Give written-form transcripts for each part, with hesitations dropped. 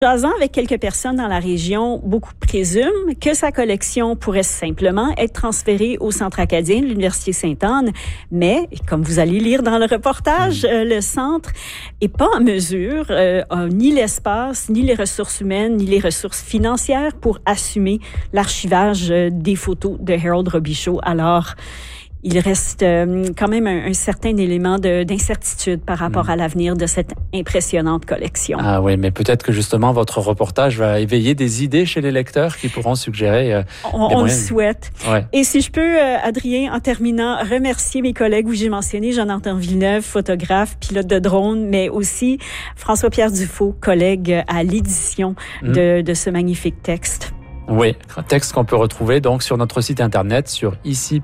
Jasant avec quelques personnes dans la région, beaucoup présument que sa collection pourrait simplement être transférée au Centre acadien de l'Université Sainte-Anne. Mais, comme vous allez lire dans le reportage, le centre est pas en mesure, a ni l'espace, ni les ressources humaines, ni les ressources financières pour assumer l'archivage des photos de Harold Robichaud. Alors, il reste quand même un certain élément d'incertitude par rapport à l'avenir de cette impressionnante collection. Ah oui, mais peut-être que justement votre reportage va éveiller des idées chez les lecteurs qui pourront suggérer on le souhaite. Ouais. Et si je peux, Adrien, en terminant, remercier mes collègues où j'ai mentionné Jonathan Villeneuve, photographe, pilote de drone, mais aussi François-Pierre Dufault, collègue à l'édition de ce magnifique texte. Oui, un texte qu'on peut retrouver donc sur notre site internet sur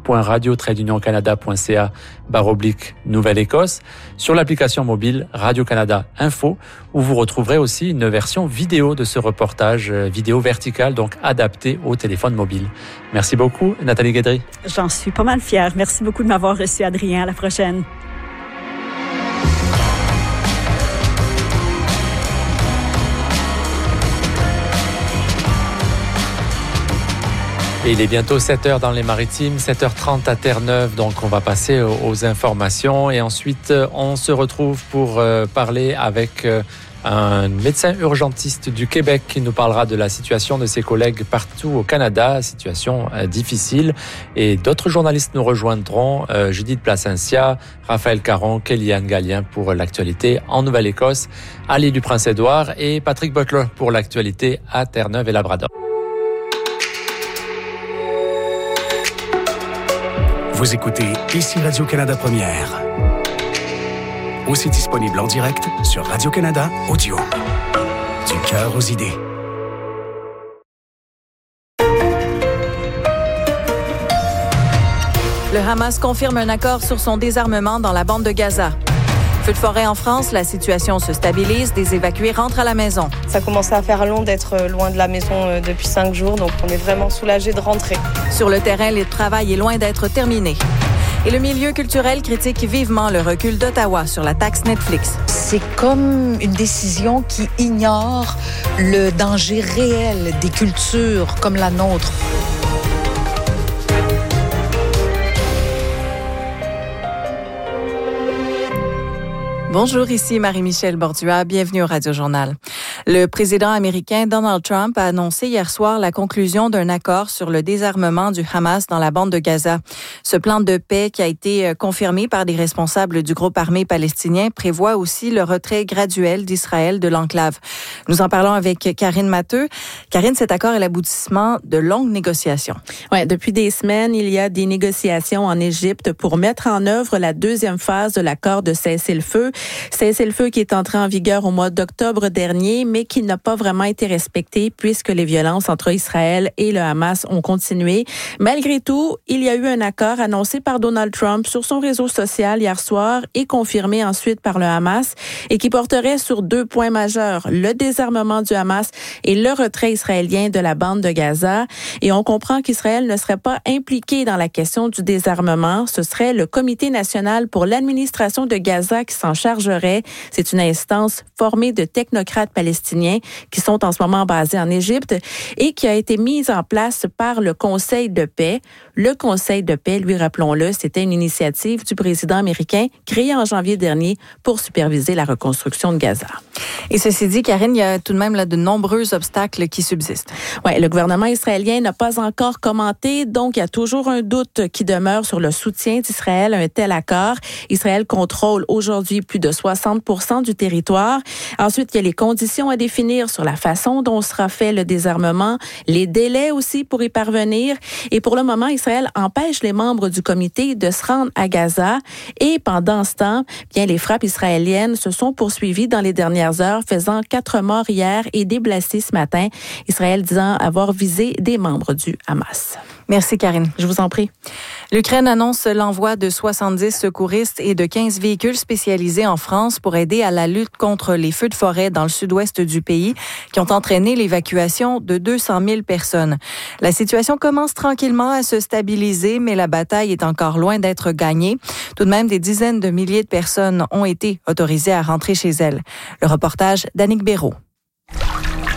ici.radio-canada.ca/Nouvelle-Écosse, sur l'application mobile Radio-Canada Info, où vous retrouverez aussi une version vidéo de ce reportage, vidéo verticale, donc adaptée au téléphone mobile. Merci beaucoup, Nathalie Guédry. J'en suis pas mal fière. Merci beaucoup de m'avoir reçu, Adrien. À la prochaine. Et il est bientôt 7h dans les Maritimes, 7h30 à Terre-Neuve, donc on va passer aux informations et ensuite on se retrouve pour parler avec un médecin urgentiste du Québec qui nous parlera de la situation de ses collègues partout au Canada, situation difficile. Et d'autres journalistes nous rejoindront, Judith Placencia, Raphaël Caron, Kellyanne Gallien pour l'actualité en Nouvelle-Écosse, à l'île du Prince-Édouard et Patrick Butler pour l'actualité à Terre-Neuve et Labrador. Vous écoutez ici Radio-Canada Première. Aussi disponible en direct sur Radio-Canada Audio. Du cœur aux idées. Le Hamas confirme un accord sur son désarmement dans la bande de Gaza. Feu de forêt en France, la situation se stabilise, des évacués rentrent à la maison. Ça commençait à faire long d'être loin de la maison depuis 5 jours, donc on est vraiment soulagés de rentrer. Sur le terrain, le travail est loin d'être terminé. Et le milieu culturel critique vivement le recul d'Ottawa sur la taxe Netflix. C'est comme une décision qui ignore le danger réel des cultures comme la nôtre. Bonjour, ici Marie-Michel Bordua. Bienvenue au Radio-Journal. Le président américain Donald Trump a annoncé hier soir la conclusion d'un accord sur le désarmement du Hamas dans la bande de Gaza. Ce plan de paix qui a été confirmé par des responsables du groupe armé palestinien prévoit aussi le retrait graduel d'Israël de l'enclave. Nous en parlons avec Karine Matteux. Karine, cet accord est l'aboutissement de longues négociations. Oui, depuis des semaines, il y a des négociations en Égypte pour mettre en œuvre la deuxième phase de l'accord de cessez-le-feu. Cessez-le-feu qui est entré en vigueur au mois d'octobre dernier, mais qui n'a pas vraiment été respecté puisque les violences entre Israël et le Hamas ont continué. Malgré tout, il y a eu un accord annoncé par Donald Trump sur son réseau social hier soir et confirmé ensuite par le Hamas et qui porterait sur 2 points majeurs, le désarmement du Hamas et le retrait israélien de la bande de Gaza. Et on comprend qu'Israël ne serait pas impliqué dans la question du désarmement. Ce serait le Comité national pour l'administration de Gaza qui s'en chargerait. C'est une instance formée de technocrates palestiniens qui sont en ce moment basés en Égypte et qui a été mise en place par le Conseil de paix. Le Conseil de paix, lui, rappelons-le, c'était une initiative du président américain créée en janvier dernier pour superviser la reconstruction de Gaza. Et ceci dit, Karine, il y a tout de même là, de nombreux obstacles qui subsistent. Oui, le gouvernement israélien n'a pas encore commenté, donc il y a toujours un doute qui demeure sur le soutien d'Israël à un tel accord. Israël contrôle aujourd'hui plus de 60% du territoire. Ensuite, il y a les conditions à définir sur la façon dont sera fait le désarmement, les délais aussi pour y parvenir. Et pour le moment, Israël empêche les membres du comité de se rendre à Gaza. Et pendant ce temps, bien, les frappes israéliennes se sont poursuivies dans les dernières heures, faisant 4 morts hier et des blessés ce matin. Israël disant avoir visé des membres du Hamas. Merci, Karine. Je vous en prie. L'Ukraine annonce l'envoi de 70 secouristes et de 15 véhicules spécialisés en France pour aider à la lutte contre les feux de forêt dans le sud-ouest du pays qui ont entraîné l'évacuation de 200 000 personnes. La situation commence tranquillement à se stabiliser, mais la bataille est encore loin d'être gagnée. Tout de même, des dizaines de milliers de personnes ont été autorisées à rentrer chez elles. Le reportage d'Annick Béraud.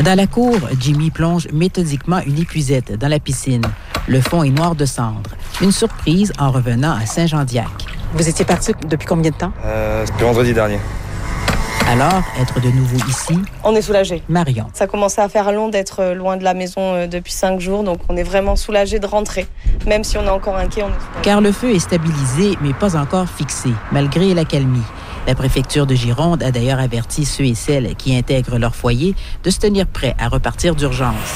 Dans la cour, Jimmy plonge méthodiquement une épuisette dans la piscine. Le fond est noir de cendre. Une surprise en revenant à Saint-Jean-d'Iac. Vous étiez parti depuis combien de temps? Depuis vendredi dernier. Alors, être de nouveau ici... On est soulagés. Marion. Ça commençait à faire long d'être loin de la maison depuis 5 jours, donc on est vraiment soulagés de rentrer. Même si on est encore inquiet, on est soulagés. Car le feu est stabilisé, mais pas encore fixé, malgré l'accalmie. La préfecture de Gironde a d'ailleurs averti ceux et celles qui intègrent leur foyer de se tenir prêts à repartir d'urgence.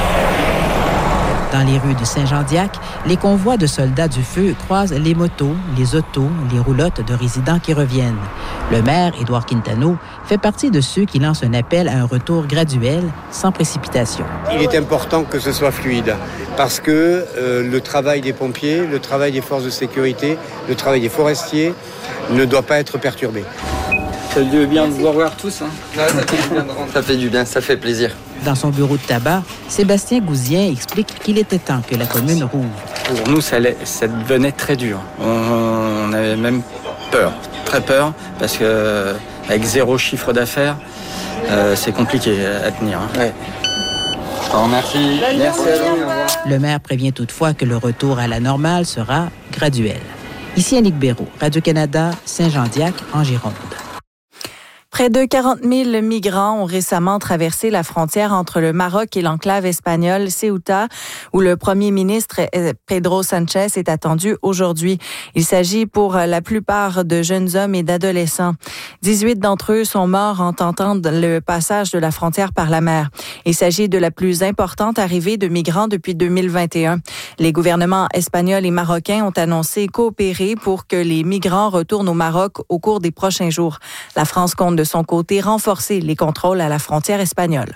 Dans les rues de Saint-Jean-d'Iac, les convois de soldats du feu croisent les motos, les autos, les roulottes de résidents qui reviennent. Le maire, Édouard Quintano, fait partie de ceux qui lancent un appel à un retour graduel, sans précipitation. Il est important que ce soit fluide, parce que le travail des pompiers, le travail des forces de sécurité, le travail des forestiers ne doit pas être perturbé. Ça fait du bien de vous revoir tous. Ça fait du bien de rentrer. Ça fait du bien, ça fait plaisir. Dans son bureau de tabac, Sébastien Gouzien explique qu'il était temps que la commune rouvre. Pour nous, ça devenait très dur. On avait même peur, très peur, parce que avec 0 chiffre d'affaires, c'est compliqué à tenir. Ouais. Je vous remercie. Merci à vous. Le maire prévient toutefois que le retour à la normale sera graduel. Ici Annick Béraud, Radio-Canada, Saint-Jean-d'Iac, en Gironde. Près de 40 000 migrants ont récemment traversé la frontière entre le Maroc et l'enclave espagnole Ceuta, où le premier ministre Pedro Sanchez est attendu aujourd'hui. Il s'agit pour la plupart de jeunes hommes et d'adolescents. 18 d'entre eux sont morts en tentant le passage de la frontière par la mer. Il s'agit de la plus importante arrivée de migrants depuis 2021. Les gouvernements espagnols et marocains ont annoncé coopérer pour que les migrants retournent au Maroc au cours des prochains jours. La France compte de son côté renforcer les contrôles à la frontière espagnole.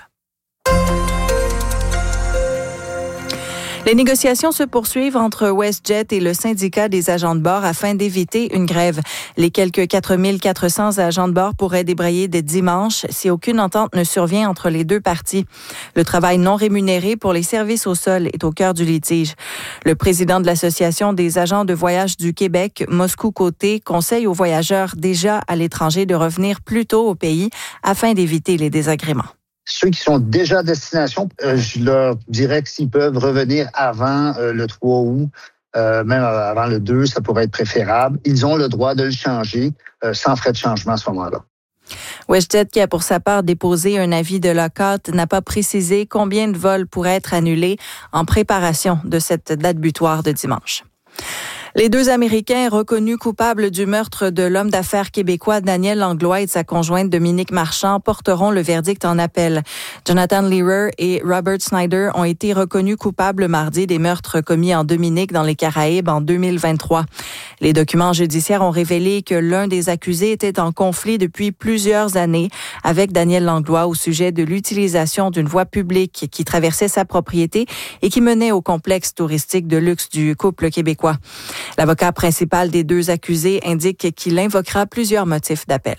Les négociations se poursuivent entre WestJet et le syndicat des agents de bord afin d'éviter une grève. Les quelques 4 400 agents de bord pourraient débrayer dès dimanche si aucune entente ne survient entre les deux parties. Le travail non rémunéré pour les services au sol est au cœur du litige. Le président de l'Association des agents de voyage du Québec, Moscou Côté, conseille aux voyageurs déjà à l'étranger de revenir plus tôt au pays afin d'éviter les désagréments. Ceux qui sont déjà à destination, je leur dirais que s'ils peuvent revenir avant le 3 août, même avant le 2, ça pourrait être préférable. Ils ont le droit de le changer sans frais de changement à ce moment-là. WestJet, qui a pour sa part déposé un avis de lockout, n'a pas précisé combien de vols pourraient être annulés en préparation de cette date butoir de dimanche. Les 2 Américains reconnus coupables du meurtre de l'homme d'affaires québécois Daniel Langlois et de sa conjointe Dominique Marchand porteront le verdict en appel. Jonathan Lehrer et Robert Snyder ont été reconnus coupables mardi des meurtres commis en Dominique dans les Caraïbes en 2023. Les documents judiciaires ont révélé que l'un des accusés était en conflit depuis plusieurs années avec Daniel Langlois au sujet de l'utilisation d'une voie publique qui traversait sa propriété et qui menait au complexe touristique de luxe du couple québécois. L'avocat principal des 2 accusés indique qu'il invoquera plusieurs motifs d'appel.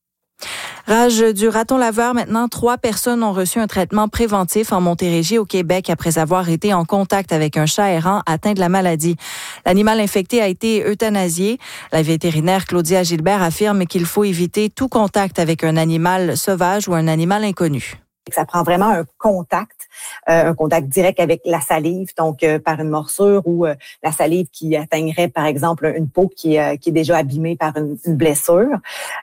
Rage du raton laveur, maintenant 3 personnes ont reçu un traitement préventif en Montérégie au Québec après avoir été en contact avec un chat errant atteint de la maladie. L'animal infecté a été euthanasié. La vétérinaire Claudia Gilbert affirme qu'il faut éviter tout contact avec un animal sauvage ou un animal inconnu. Ça prend vraiment un contact direct avec la salive, donc par une morsure ou la salive qui atteindrait, par exemple, une peau qui est déjà abîmée par une blessure.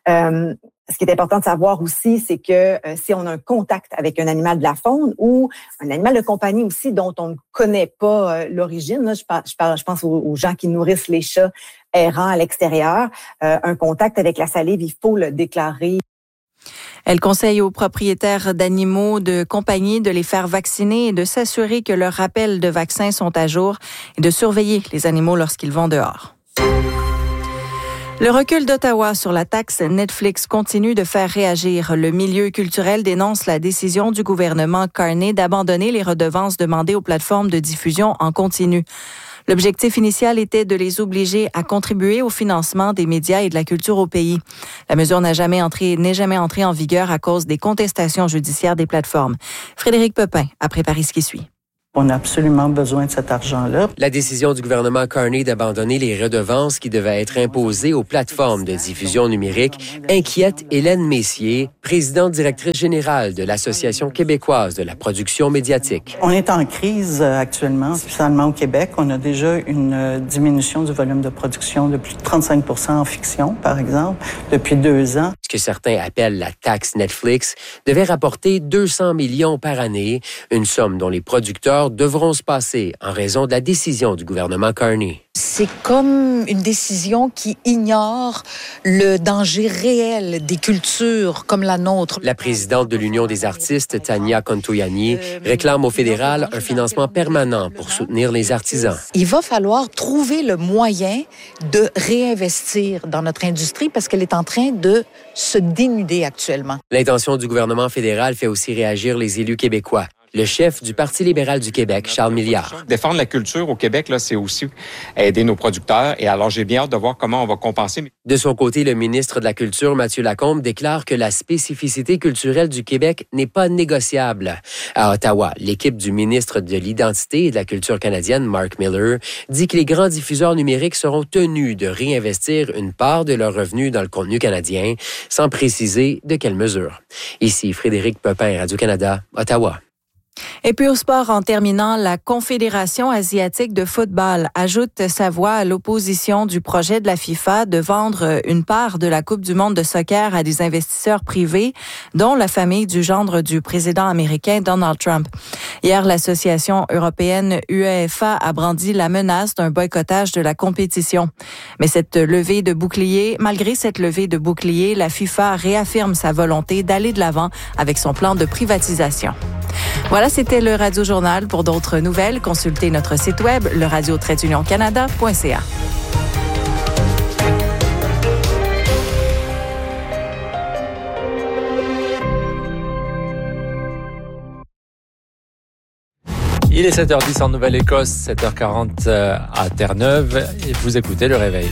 Ce qui est important de savoir aussi, c'est que si on a un contact avec un animal de la faune ou un animal de compagnie aussi dont on ne connaît pas l'origine, là, je pense aux gens qui nourrissent les chats errants à l'extérieur, un contact avec la salive, il faut le déclarer. Elle conseille aux propriétaires d'animaux de compagnie de les faire vacciner et de s'assurer que leurs rappels de vaccins sont à jour et de surveiller les animaux lorsqu'ils vont dehors. Le recul d'Ottawa sur la taxe Netflix continue de faire réagir. Le milieu culturel dénonce la décision du gouvernement Carney d'abandonner les redevances demandées aux plateformes de diffusion en continu. L'objectif initial était de les obliger à contribuer au financement des médias et de la culture au pays. La mesure n'est jamais entrée en vigueur à cause des contestations judiciaires des plateformes. Frédéric Pepin a préparé ce qui suit. On a absolument besoin de cet argent-là. La décision du gouvernement Carney d'abandonner les redevances qui devaient être imposées aux plateformes de diffusion numérique inquiète Hélène Messier, présidente directrice générale de l'Association québécoise de la production médiatique. On est en crise actuellement, spécialement au Québec. On a déjà une diminution du volume de production de plus de 35 % en fiction, par exemple, depuis 2 ans. Ce que certains appellent la taxe Netflix devait rapporter 200 millions par année, une somme dont les producteurs devront se passer en raison de la décision du gouvernement Carney. C'est comme une décision qui ignore le danger réel des cultures comme la nôtre. La présidente de l'Union des artistes, Tania Contoyani, réclame au fédéral un financement permanent pour soutenir les artisans. Il va falloir trouver le moyen de réinvestir dans notre industrie parce qu'elle est en train de se dénuder actuellement. L'intention du gouvernement fédéral fait aussi réagir les élus québécois. Le chef du Parti libéral du Québec, Charles Milliard. Défendre la culture au Québec, là, c'est aussi aider nos producteurs. Et alors, j'ai bien hâte de voir comment on va compenser. De son côté, le ministre de la Culture, Mathieu Lacombe, déclare que la spécificité culturelle du Québec n'est pas négociable. À Ottawa, l'équipe du ministre de l'Identité et de la Culture canadienne, Mark Miller, dit que les grands diffuseurs numériques seront tenus de réinvestir une part de leurs revenus dans le contenu canadien, sans préciser de quelle mesure. Ici, Frédéric Pepin, Radio-Canada, Ottawa. Et puis au sport, en terminant, la Confédération asiatique de football ajoute sa voix à l'opposition du projet de la FIFA de vendre une part de la Coupe du monde de soccer à des investisseurs privés, dont la famille du gendre du président américain Donald Trump. Hier, l'association européenne UEFA a brandi la menace d'un boycottage de la compétition. Mais malgré cette levée de bouclier, la FIFA réaffirme sa volonté d'aller de l'avant avec son plan de privatisation. Voilà, c'était le Radio Journal. Pour d'autres nouvelles, consultez notre site web, leradio-canada.ca. Il est 7h10 en Nouvelle-Écosse, 7h40 à Terre-Neuve et vous écoutez Le Réveil.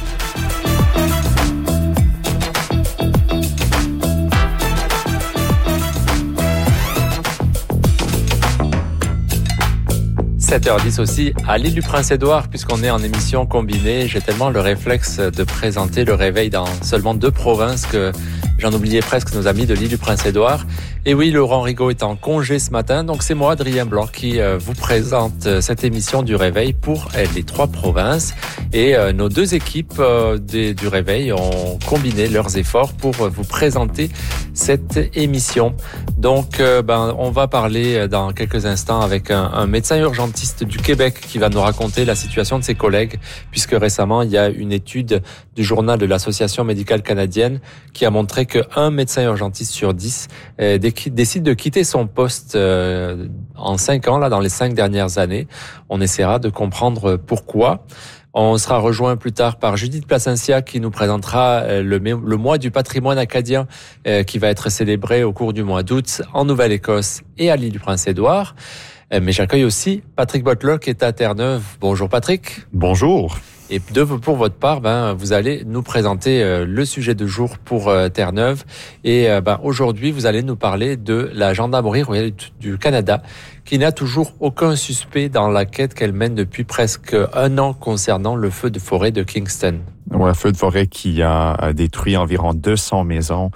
– 7h10 aussi à l'île du Prince-Édouard, puisqu'on est en émission combinée. J'ai tellement le réflexe de présenter le réveil dans seulement 2 provinces que j'en oubliais presque nos amis de l'île du Prince-Édouard. Et oui, Laurent Rigaud est en congé ce matin, donc c'est moi, Adrien Blanc, qui vous présente cette émission du réveil pour les 3 provinces. Et nos 2 équipes du réveil ont combiné leurs efforts pour vous présenter cette émission. Donc, on va parler dans quelques instants avec un médecin urgentiste du Québec qui va nous raconter la situation de ses collègues, puisque récemment, il y a une étude du journal de l'Association médicale canadienne qui a montré qu'un médecin urgentiste sur 10 décide de quitter son poste en 5 ans, là, dans les 5 dernières années. On essaiera de comprendre pourquoi. On sera rejoint plus tard par Judith Placencia qui nous présentera le mois du patrimoine acadien qui va être célébré au cours du mois d'août en Nouvelle-Écosse et à l'île du Prince-Édouard. Mais j'accueille aussi Patrick Butler qui est à Terre-Neuve. Bonjour Patrick. Bonjour. Et pour votre part, vous allez nous présenter le sujet du jour pour Terre-Neuve. Et aujourd'hui, vous allez nous parler de la Gendarmerie royale du Canada, qui n'a toujours aucun suspect dans l'enquête qu'elle mène depuis presque 1 an concernant le feu de forêt de Kingston. Ouais, un feu de forêt qui a détruit environ 200 maisons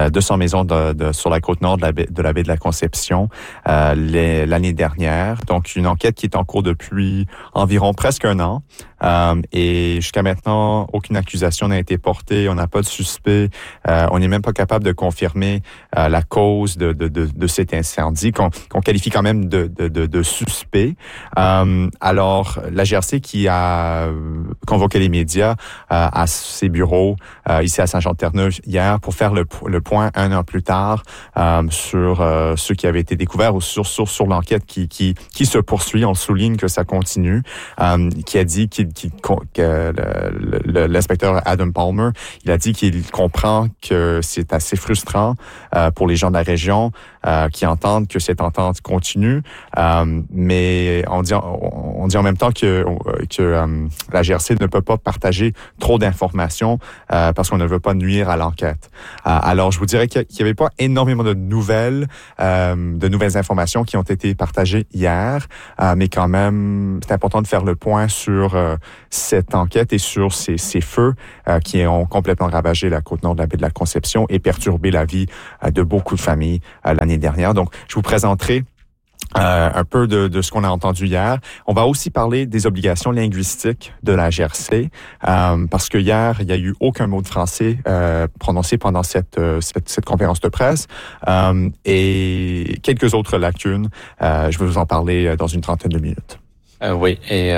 sur la côte nord de la baie de la Conception l'année dernière. Donc, une enquête qui est en cours depuis environ presque 1 an. Et jusqu'à maintenant, aucune accusation n'a été portée. On n'a pas de suspect. On n'est même pas capable de confirmer la cause de cet incendie qu'on qualifie quand même de suspect. Alors, la GRC qui a convoqué les médias à ses bureaux ici à Saint-Jean-de-Terre-Neuve hier pour faire le point 1 an plus tard sur ce qui avait été découvert ou sur l'enquête qui se poursuit. On souligne que ça continue. Qui a dit que l'inspecteur Adam Palmer, il a dit qu'il comprend que c'est assez frustrant pour les gens de la région qui entendent que cette entente continue continue, mais on dit en même temps que la GRC ne peut pas partager trop d'informations parce qu'on ne veut pas nuire à l'enquête. Alors, je vous dirais qu'il n'y avait pas énormément de nouvelles informations qui ont été partagées hier, mais quand même, c'est important de faire le point sur cette enquête et sur ces feux qui ont complètement ravagé la côte nord de la baie de la Conception et perturbé la vie de beaucoup de familles l'année dernière. Donc, je vous présenterai un peu de ce qu'on a entendu hier. On va aussi parler des obligations linguistiques de la GRC, parce que hier, il n'y a eu aucun mot de français prononcé pendant cette conférence de presse, et quelques autres lacunes. Je vais vous en parler dans une trentaine de minutes. Oui, et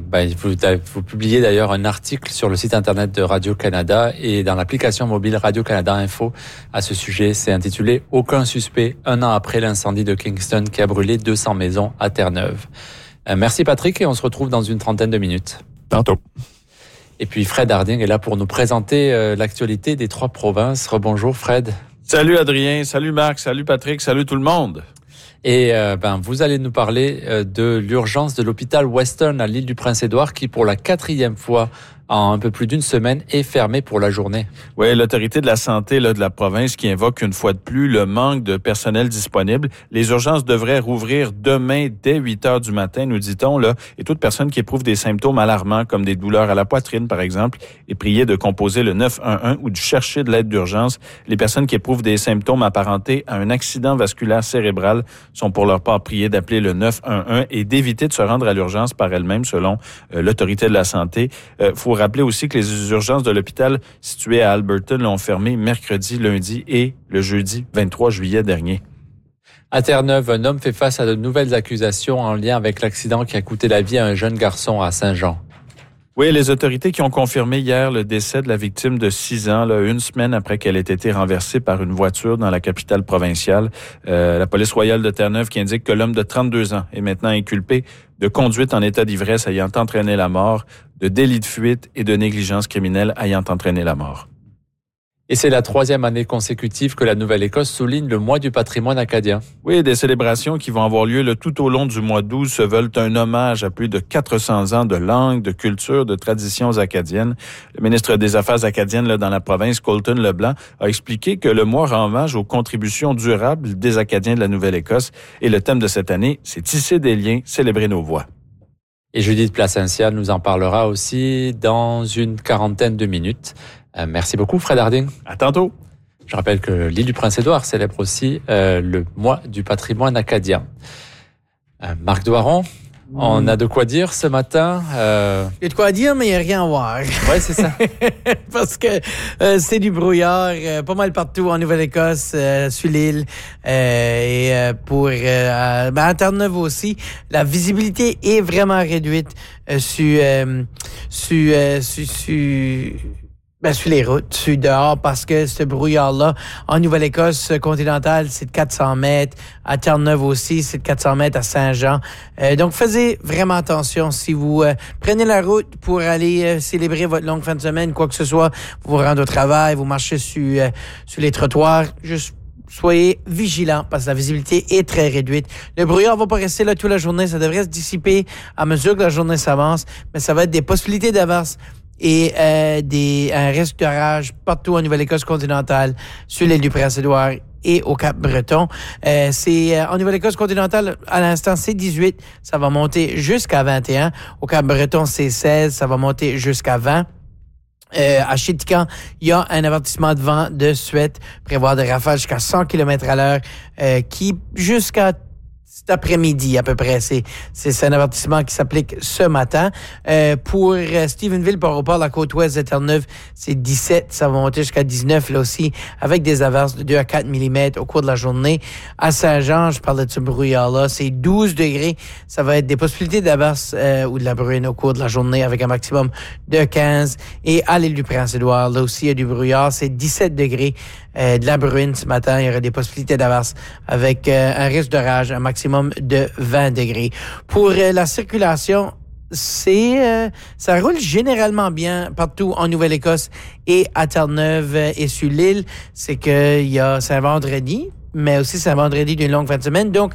vous publiez d'ailleurs un article sur le site internet de Radio-Canada et dans l'application mobile Radio-Canada Info à ce sujet. C'est intitulé « Aucun suspect, un an après l'incendie de Kingston qui a brûlé 200 maisons à Terre-Neuve ». Merci Patrick et on se retrouve dans une trentaine de minutes. Tantôt. Et puis Fred Harding est là pour nous présenter l'actualité des 3 provinces. Rebonjour Fred. Salut Adrien, salut Marc, salut Patrick, salut tout le monde. Et vous allez nous parler de l'urgence de l'hôpital Western à l'île du Prince-Édouard qui, pour la 4e fois en un peu plus d'une semaine, est fermé pour la journée. Oui, l'autorité de la santé de la province qui invoque une fois de plus le manque de personnel disponible. Les urgences devraient rouvrir demain dès 8 heures du matin, nous dit-on, et toute personne qui éprouve des symptômes alarmants comme des douleurs à la poitrine, par exemple, est priée de composer le 911 ou de chercher de l'aide d'urgence. Les personnes qui éprouvent des symptômes apparentés à un accident vasculaire cérébral sont pour leur part priées d'appeler le 911 et d'éviter de se rendre à l'urgence par elles-mêmes, selon l'autorité de la santé. Faut rappeler aussi que les urgences de l'hôpital situé à Alberton l'ont fermé mercredi, lundi et le jeudi 23 juillet dernier. À Terre-Neuve, un homme fait face à de nouvelles accusations en lien avec l'accident qui a coûté la vie à un jeune garçon à Saint-Jean. Oui, les autorités qui ont confirmé hier le décès de la victime de 6 ans, une semaine après qu'elle ait été renversée par une voiture dans la capitale provinciale. La police royale de Terre-Neuve qui indique que l'homme de 32 ans est maintenant inculpé de conduite en état d'ivresse ayant entraîné la mort, de délit de fuite et de négligence criminelle ayant entraîné la mort. Et c'est la 3e année consécutive que la Nouvelle-Écosse souligne le mois du patrimoine acadien. Oui, des célébrations qui vont avoir lieu tout au long du mois d'août se veulent un hommage à plus de 400 ans de langue, de culture, de traditions acadiennes. Le ministre des Affaires acadiennes dans la province, Colton Leblanc, a expliqué que le mois rend hommage aux contributions durables des Acadiens de la Nouvelle-Écosse. Et le thème de cette année, c'est tisser des liens, célébrer nos voix. Et Judith Placencia nous en parlera aussi dans une quarantaine de minutes. Merci beaucoup, Fred Harding. À tantôt. Je rappelle que l'île du Prince-Édouard célèbre aussi le mois du patrimoine acadien. Marc Doiron, on a de quoi dire ce matin. Il y a de quoi dire, mais il n'y a rien à voir. Oui, c'est ça. Parce que c'est du brouillard pas mal partout en Nouvelle-Écosse, sur l'île. À Terre-Neuve aussi, la visibilité est vraiment réduite sur les routes, sur dehors, parce que ce brouillard-là, en Nouvelle-Écosse continentale, c'est de 400 mètres. À Terre-Neuve aussi, c'est de 400 mètres à Saint-Jean. Donc, faites vraiment attention. Si vous prenez la route pour aller célébrer votre longue fin de semaine, quoi que ce soit, vous vous rendez au travail, vous marchez sur les trottoirs, juste soyez vigilants parce que la visibilité est très réduite. Le brouillard va pas rester là toute la journée. Ça devrait se dissiper à mesure que la journée s'avance, mais ça va être des possibilités d'averse et un risque d'orage partout en Nouvelle-Écosse continentale, sur l'île du Prince-Édouard et au Cap-Breton. En Nouvelle-Écosse continentale, à l'instant, c'est 18. Ça va monter jusqu'à 21. Au Cap-Breton, c'est 16. Ça va monter jusqu'à 20. À Chéticamp, il y a un avertissement de vent de suite, prévoir des rafales jusqu'à 100 km à l'heure, qui jusqu'à cet après-midi à peu près. C'est un avertissement qui s'applique ce matin. Pour Stephenville, Port-au-Port, la côte ouest de Terre-Neuve, c'est 17. Ça va monter jusqu'à 19 là aussi, avec des averses de 2 à 4 mm au cours de la journée. À Saint-Jean, je parlais de ce brouillard-là, c'est 12 degrés. Ça va être des possibilités d'averses ou de la bruine au cours de la journée avec un maximum de 15. Et à l'île du Prince-Édouard, là aussi, il y a du brouillard. C'est 17 degrés. De la bruine ce matin. Il y aura des possibilités d'averse avec un risque d'orage, un maximum de 20 degrés. Pour la circulation, ça roule généralement bien partout en Nouvelle-Écosse et à Terre-Neuve et sur l'île. C'est un vendredi, mais aussi c'est un vendredi d'une longue fin de semaine. Donc,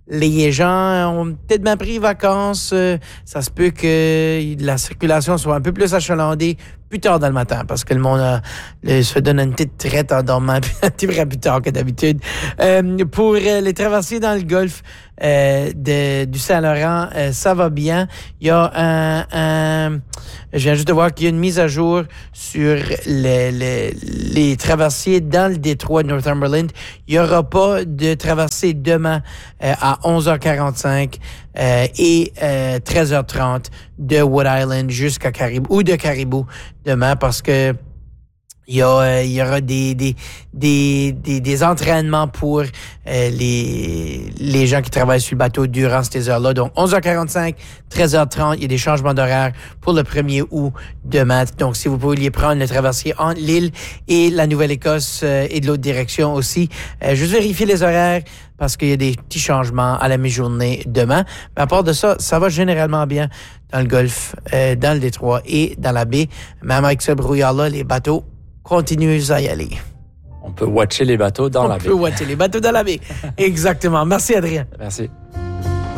Les gens ont peut-être bien pris vacances. Ça se peut que la circulation soit un peu plus achalandée plus tard dans le matin parce que le monde se donne une petite traite en dormant un petit peu plus tard que d'habitude. Pour les traversiers dans le golfe du Saint-Laurent, ça va bien. Il y a je viens juste de voir qu'il y a une mise à jour sur les traversiers dans le détroit de Northumberland. Il n'y aura pas de traversée demain à 11h45 et 13h30 de Wood Island jusqu'à Caribou ou de Caribou demain parce que il y aura des entraînements pour les gens qui travaillent sur le bateau durant ces heures-là. Donc, 11h45, 13h30, il y a des changements d'horaire pour le 1er août demain. Donc, si vous pouviez prendre le traversier entre l'île et la Nouvelle-Écosse et de l'autre direction aussi, juste vérifier les horaires parce qu'il y a des petits changements à la mi-journée demain. Mais à part de ça, ça va généralement bien dans le golfe, dans le détroit et dans la baie. Même avec ce brouillard-là, les bateaux continuez à y aller. On peut watcher les bateaux dans la baie. On peut watcher les bateaux dans la baie. Exactement. Merci, Adrien. Merci.